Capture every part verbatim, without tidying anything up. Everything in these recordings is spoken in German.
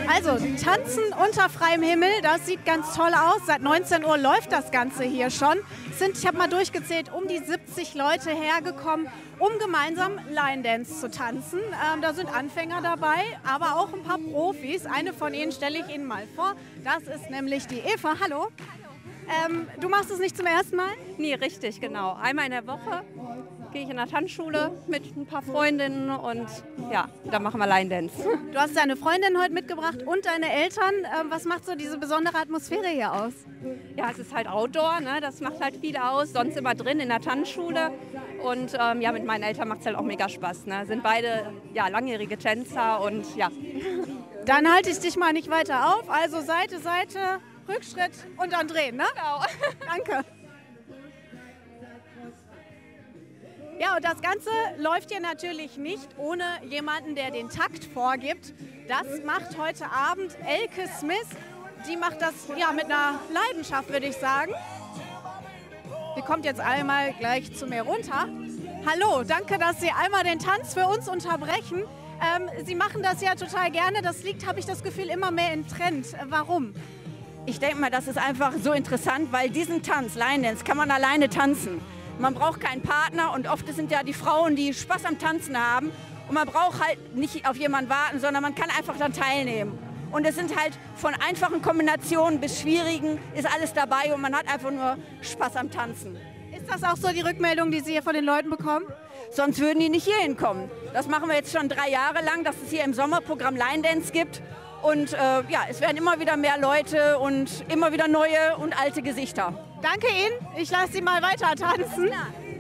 Also, Tanzen unter freiem Himmel, das sieht ganz toll aus. Seit neunzehn Uhr läuft das Ganze hier schon. Es sind, ich habe mal durchgezählt, um die siebzig Leute hergekommen, um gemeinsam Line Dance zu tanzen. Ähm, da sind Anfänger dabei, aber auch ein paar Profis. Eine von ihnen stelle ich Ihnen mal vor. Das ist nämlich die Eva. Hallo. Ähm, du machst es nicht zum ersten Mal? Nee, richtig, genau. Einmal in der Woche gehe ich in der Tanzschule mit ein paar Freundinnen und ja, da machen wir Line Dance. Du hast deine Freundin heute mitgebracht und deine Eltern. Ähm, was macht so diese besondere Atmosphäre hier aus? Ja, es ist halt Outdoor, ne? Das macht halt viel aus. Sonst immer drin in der Tanzschule. Und ähm, ja, mit meinen Eltern macht es halt auch mega Spaß. Ne? Sind beide ja, langjährige Tänzer und ja. Dann halte ich dich mal nicht weiter auf. Also Seite, Seite, Rückschritt und dann drehen, ne? Genau. Danke. Ja, und das Ganze läuft hier natürlich nicht ohne jemanden, der den Takt vorgibt. Das macht heute Abend Elke Smith. Die macht das ja mit einer Leidenschaft, würde ich sagen. Die kommt jetzt einmal gleich zu mir runter. Hallo, danke, dass Sie einmal den Tanz für uns unterbrechen. Ähm, Sie machen das ja total gerne. Das liegt, habe ich das Gefühl, immer mehr im Trend. Warum? Ich denke mal, das ist einfach so interessant, weil diesen Tanz, Line Dance, kann man alleine tanzen. Man braucht keinen Partner und oft sind ja die Frauen, die Spaß am Tanzen haben. Und man braucht halt nicht auf jemanden warten, sondern man kann einfach dann teilnehmen. Und es sind halt von einfachen Kombinationen bis schwierigen, ist alles dabei und man hat einfach nur Spaß am Tanzen. Ist das auch so die Rückmeldung, die Sie hier von den Leuten bekommen? Sonst würden die nicht hier hinkommen. Das machen wir jetzt schon drei Jahre lang, dass es hier im Sommerprogramm Line Dance gibt. Und äh, ja, es werden immer wieder mehr Leute und immer wieder neue und alte Gesichter. Danke Ihnen. Ich lasse Sie mal weiter tanzen.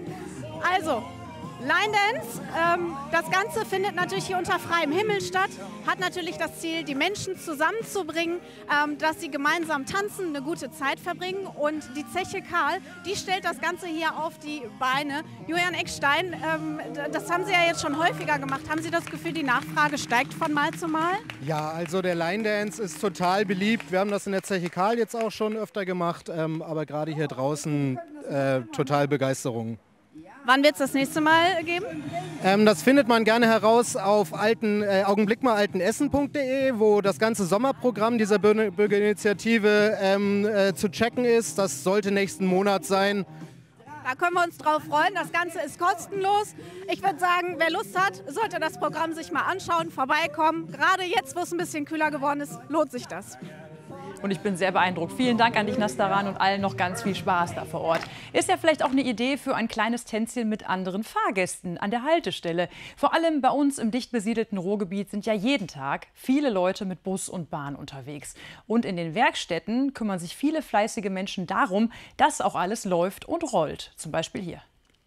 Also, Line Dance, ähm, das Ganze findet natürlich hier unter freiem Himmel statt, hat natürlich das Ziel, die Menschen zusammenzubringen, ähm, dass sie gemeinsam tanzen, eine gute Zeit verbringen. Und die Zeche Karl, die stellt das Ganze hier auf die Beine. Julian Eckstein, ähm, das haben Sie ja jetzt schon häufiger gemacht. Haben Sie das Gefühl, die Nachfrage steigt von Mal zu Mal? Ja, also der Line Dance ist total beliebt. Wir haben das in der Zeche Karl jetzt auch schon öfter gemacht, ähm, aber gerade hier draußen äh, total Begeisterung. Wann wird es das nächste Mal geben? Ähm, das findet man gerne heraus auf alten, äh, augenblick mal altenessen punkt de, wo das ganze Sommerprogramm dieser Bürgerinitiative ähm, äh, zu checken ist. Das sollte nächsten Monat sein. Da können wir uns drauf freuen. Das Ganze ist kostenlos. Ich würde sagen, wer Lust hat, sollte das Programm sich mal anschauen, vorbeikommen. Gerade jetzt, wo es ein bisschen kühler geworden ist, lohnt sich das. Und ich bin sehr beeindruckt. Vielen Dank an dich, Nastaran, und allen noch ganz viel Spaß da vor Ort. Ist ja vielleicht auch eine Idee für ein kleines Tänzchen mit anderen Fahrgästen an der Haltestelle. Vor allem bei uns im dicht besiedelten Ruhrgebiet sind ja jeden Tag viele Leute mit Bus und Bahn unterwegs. Und in den Werkstätten kümmern sich viele fleißige Menschen darum, dass auch alles läuft und rollt. Zum Beispiel hier.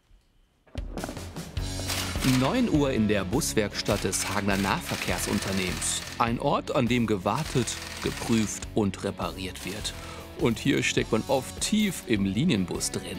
neun Uhr in der Buswerkstatt des Hagener Nahverkehrsunternehmens. Ein Ort, an dem gewartet, geprüft und repariert wird. Und hier steckt man oft tief im Linienbus drin.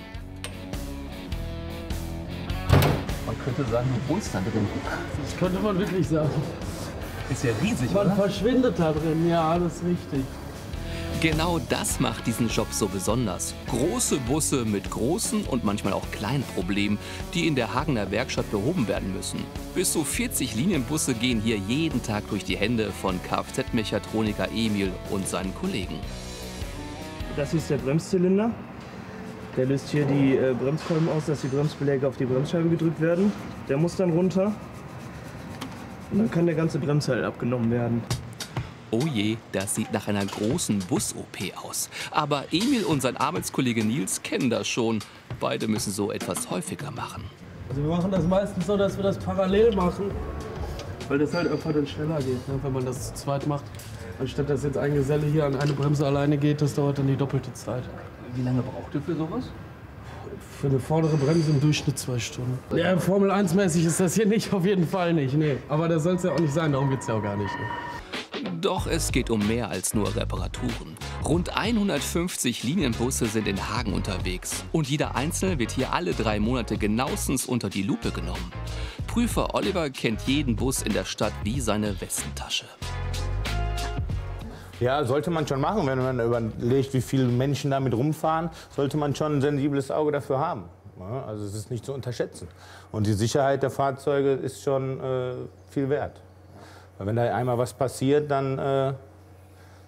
Man könnte sagen, wo ist da drin? Das könnte man wirklich sagen. Ist ja riesig, Man oder? verschwindet da drin, ja, das ist richtig. Genau das macht diesen Job so besonders. Große Busse mit großen und manchmal auch kleinen Problemen, die in der Hagener Werkstatt behoben werden müssen. Bis zu vierzig Linienbusse gehen hier jeden Tag durch die Hände von Kfz-Mechatroniker Emil und seinen Kollegen. Das hier ist der Bremszylinder. Der löst hier die äh, Bremskolben aus, dass die Bremsbeläge auf die Bremsscheibe gedrückt werden. Der muss dann runter. Und dann kann der ganze Bremsteil abgenommen werden. Oh je, das sieht nach einer großen Bus-O P aus. Aber Emil und sein Arbeitskollege Nils kennen das schon. Beide müssen so etwas häufiger machen. Also wir machen das meistens so, dass wir das parallel machen, weil das halt einfach dann schneller geht, ne, wenn man das zu zweit macht. Anstatt dass jetzt ein Geselle hier an eine Bremse alleine geht, das dauert dann die doppelte Zeit. Wie lange braucht ihr für sowas? Für eine vordere Bremse im Durchschnitt zwei Stunden. Ja, Formel eins mäßig ist das hier nicht, auf jeden Fall nicht. Nee. Aber das soll es ja auch nicht sein, darum geht es ja auch gar nicht. Ne? Doch es geht um mehr als nur Reparaturen. Rund hundertfünfzig Linienbusse sind in Hagen unterwegs. Und jeder einzelne wird hier alle drei Monate genauestens unter die Lupe genommen. Prüfer Oliver kennt jeden Bus in der Stadt wie seine Westentasche. Ja, sollte man schon machen, wenn man überlegt, wie viele Menschen damit rumfahren, sollte man schon ein sensibles Auge dafür haben. Ja, also es ist nicht zu unterschätzen. Und die Sicherheit der Fahrzeuge ist schon äh, viel wert. Weil wenn da einmal was passiert, dann äh,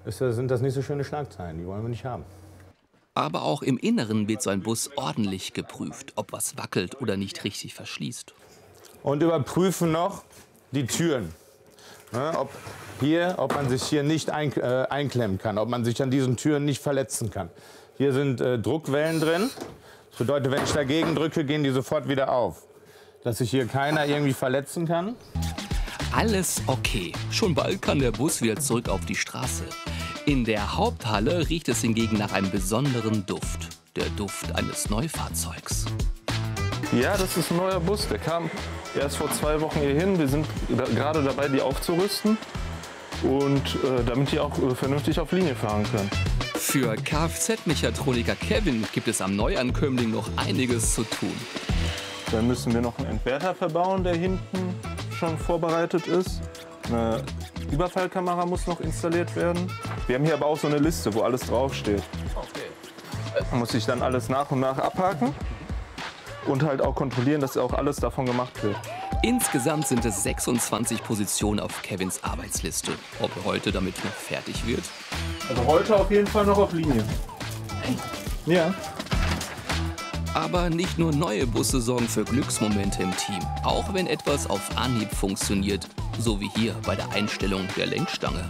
ist, sind das nicht so schöne Schlagzeilen. Die wollen wir nicht haben. Aber auch im Inneren wird so ein Bus ordentlich geprüft, ob was wackelt oder nicht richtig verschließt. Und überprüfen noch die Türen. Ja, ob, hier, ob man sich hier nicht ein, äh, einklemmen kann, ob man sich an diesen Türen nicht verletzen kann. Hier sind äh, Druckwellen drin. Das bedeutet, wenn ich dagegen drücke, gehen die sofort wieder auf. Dass sich hier keiner irgendwie verletzen kann. Alles okay. Schon bald kann der Bus wieder zurück auf die Straße. In der Haupthalle riecht es hingegen nach einem besonderen Duft. Der Duft eines Neufahrzeugs. Ja, das ist ein neuer Bus. Der kam erst vor zwei Wochen hier hin. Wir sind da, gerade dabei, die aufzurüsten. Und äh, damit die auch äh, vernünftig auf Linie fahren können. Für Kfz-Mechatroniker Kevin gibt es am Neuankömmling noch einiges zu tun. Dann müssen wir noch einen Entwerter verbauen, der hinten schon vorbereitet ist. Eine Überfallkamera muss noch installiert werden. Wir haben hier aber auch so eine Liste, wo alles draufsteht. Okay. Da muss ich dann alles nach und nach abhaken und halt auch kontrollieren, dass auch alles davon gemacht wird. Insgesamt sind es sechsundzwanzig Positionen auf Kevins Arbeitsliste. Ob er heute damit noch fertig wird? Also heute auf jeden Fall noch auf Linie. Ja. Aber nicht nur neue Busse sorgen für Glücksmomente im Team. Auch wenn etwas auf Anhieb funktioniert, so wie hier bei der Einstellung der Lenkstange.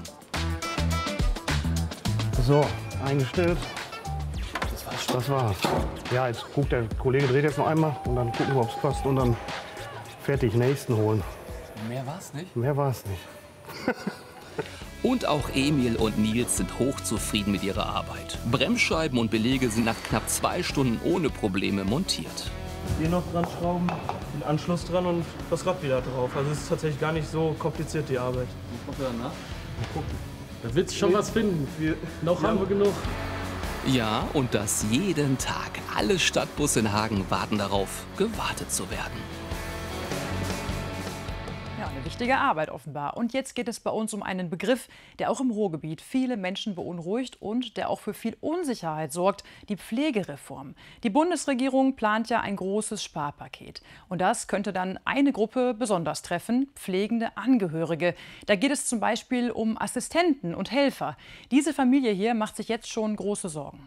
So, eingestellt. Das war's schon. Das war's. Ja, jetzt guckt der Kollege, dreht jetzt noch einmal und dann gucken wir, ob es passt und dann fertig, nächsten holen. Mehr war's nicht? Mehr war's nicht. Und auch Emil und Nils sind hochzufrieden mit ihrer Arbeit. Bremsscheiben und Belege sind nach knapp zwei Stunden ohne Probleme montiert. Hier noch dran schrauben, den Anschluss dran und das Rad wieder drauf. Also es ist tatsächlich gar nicht so kompliziert, die Arbeit. Ich hoffe danach. Mal gucken. Da wird schon was finden. Wir, noch ja. haben wir genug. Ja, und das jeden Tag. Alle Stadtbusse in Hagen warten darauf, gewartet zu werden. Ja, eine wichtige Arbeit offenbar. Und jetzt geht es bei uns um einen Begriff, der auch im Ruhrgebiet viele Menschen beunruhigt und der auch für viel Unsicherheit sorgt, die Pflegereform. Die Bundesregierung plant ja ein großes Sparpaket. Und das könnte dann eine Gruppe besonders treffen, pflegende Angehörige. Da geht es zum Beispiel um Assistenten und Helfer. Diese Familie hier macht sich jetzt schon große Sorgen.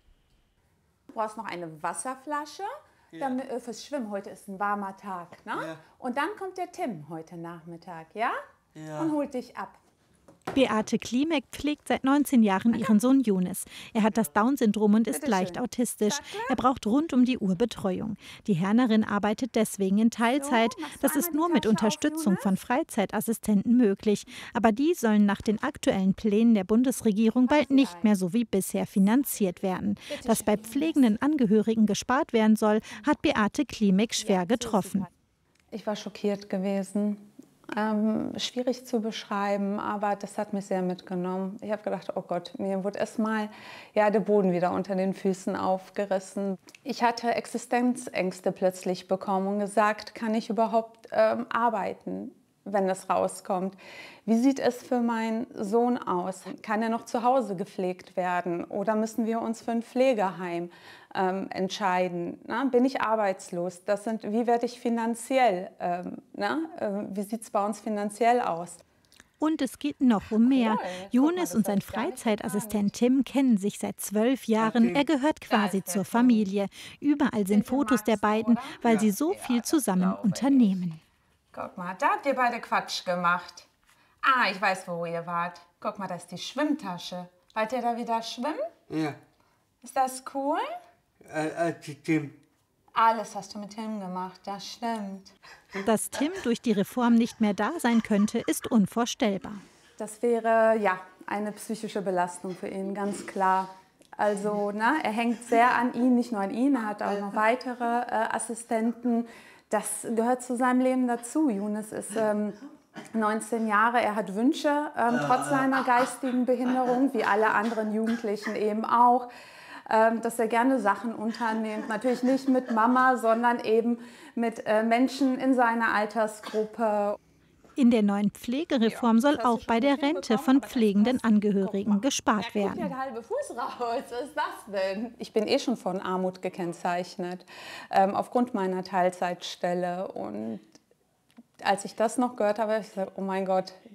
Du brauchst noch eine Wasserflasche. Ja. Damit, äh, fürs Schwimmen, heute ist ein warmer Tag. Ne? Ja. Und dann kommt der Tim heute Nachmittag, ja? Ja. Und holt dich ab. Beate Klimek pflegt seit neunzehn Jahren ihren Sohn Younes. Er hat das Down-Syndrom und ist leicht autistisch. Er braucht rund um die Uhr Betreuung. Die Hernerin arbeitet deswegen in Teilzeit. Das ist nur mit Unterstützung von Freizeitassistenten möglich. Aber die sollen nach den aktuellen Plänen der Bundesregierung bald nicht mehr so wie bisher finanziert werden. Dass bei pflegenden Angehörigen gespart werden soll, hat Beate Klimek schwer getroffen. Ich war schockiert gewesen. Ähm, schwierig zu beschreiben, aber das hat mich sehr mitgenommen. Ich habe gedacht, oh Gott, mir wurde erstmal ja, der Boden wieder unter den Füßen aufgerissen. Ich hatte Existenzängste plötzlich bekommen und gesagt, kann ich überhaupt ähm, arbeiten, wenn das rauskommt? Wie sieht es für meinen Sohn aus? Kann er noch zu Hause gepflegt werden oder müssen wir uns für ein Pflegeheim ähm, entscheiden? Na, bin ich arbeitslos? Das sind, wie werde ich finanziell? Ähm, na, äh, wie sieht es bei uns finanziell aus? Und es geht noch um mehr. Younes und sein Freizeitassistent Tim kennen sich seit zwölf Jahren. Er gehört quasi zur Familie. Überall sind Fotos der beiden, weil sie so viel zusammen unternehmen. Guck mal, da habt ihr beide Quatsch gemacht. Ah, ich weiß, wo ihr wart. Guck mal, das ist die Schwimmtasche. Wollt ihr da wieder schwimmen? Ja. Ist das cool? Äh, äh, Tim. Alles hast du mit Tim gemacht, das stimmt. Dass Tim durch die Reform nicht mehr da sein könnte, ist unvorstellbar. Das wäre, ja, eine psychische Belastung für ihn, ganz klar. Also, na, er hängt sehr an ihn, nicht nur an ihn, er hat auch noch weitere äh, Assistenten. Das gehört zu seinem Leben dazu. Younes ist ähm, neunzehn Jahre, er hat Wünsche, ähm, trotz seiner geistigen Behinderung, wie alle anderen Jugendlichen eben auch, ähm, dass er gerne Sachen unternimmt. Natürlich nicht mit Mama, sondern eben mit äh, Menschen in seiner Altersgruppe. In der neuen Pflegereform soll auch bei der Rente von pflegenden Angehörigen gespart werden. Ja, der halbe Fuß raus. Was ist das denn? Ich bin eh schon von Armut gekennzeichnet, ähm, aufgrund meiner Teilzeitstelle. Und als ich das noch gehört habe, habe ich gesagt, oh mein Gott,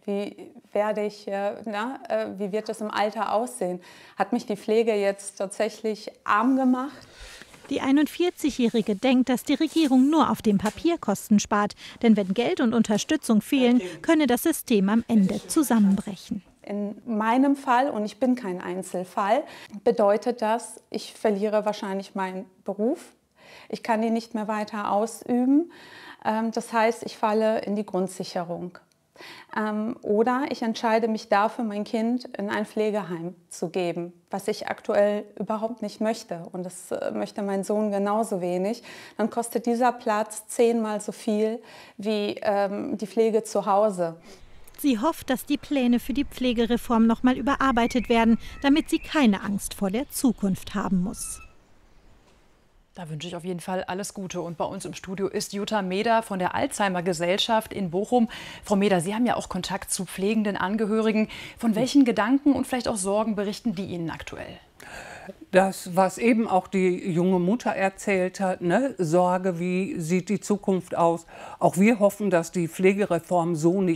Wie werde ich, äh, na, äh, wie wird es im Alter aussehen? Hat mich die Pflege jetzt tatsächlich arm gemacht? Die einundvierzigjährige denkt, dass die Regierung nur auf dem Papier Kosten spart. Denn wenn Geld und Unterstützung fehlen, könne das System am Ende zusammenbrechen. In meinem Fall, und ich bin kein Einzelfall, bedeutet das, ich verliere wahrscheinlich meinen Beruf. Ich kann ihn nicht mehr weiter ausüben. Das heißt, ich falle in die Grundsicherung. Oder ich entscheide mich dafür, mein Kind in ein Pflegeheim zu geben, was ich aktuell überhaupt nicht möchte. Und das möchte mein Sohn genauso wenig. Dann kostet dieser Platz zehnmal so viel wie ähm, die Pflege zu Hause. Sie hofft, dass die Pläne für die Pflegereform noch mal überarbeitet werden, damit sie keine Angst vor der Zukunft haben muss. Da wünsche ich auf jeden Fall alles Gute. Und bei uns im Studio ist Jutta Meder von der Alzheimer-Gesellschaft in Bochum. Frau Meder, Sie haben ja auch Kontakt zu pflegenden Angehörigen. Von welchen Gedanken und vielleicht auch Sorgen berichten die Ihnen aktuell? Das, was eben auch die junge Mutter erzählt hat, ne? Sorge, wie sieht die Zukunft aus? Auch wir hoffen, dass die Pflegereform so nicht